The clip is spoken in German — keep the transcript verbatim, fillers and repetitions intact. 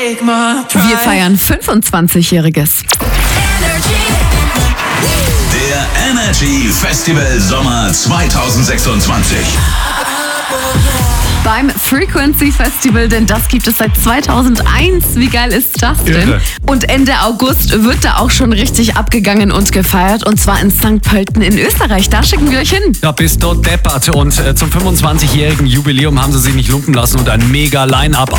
Wir feiern fünfundzwanzigjähriges. Der Energy Festival Sommer zweitausendsechsundzwanzig. Beim Frequency Festival, denn das gibt es seit zweitausendeins. Wie geil ist das denn? Irre. Und Ende August wird da auch schon richtig abgegangen und gefeiert. Und zwar in Sankt Pölten in Österreich. Da schicken wir euch hin. Da bist du deppert. Und äh, zum fünfundzwanzigjährigen Jubiläum haben sie sich nicht lumpen lassen und ein mega Line-Up